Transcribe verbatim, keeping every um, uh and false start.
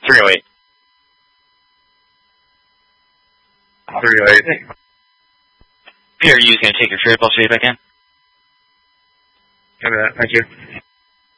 three oh eight. three oh eight. P R U is going to take your freight bus way back in. Copy that. Thank you.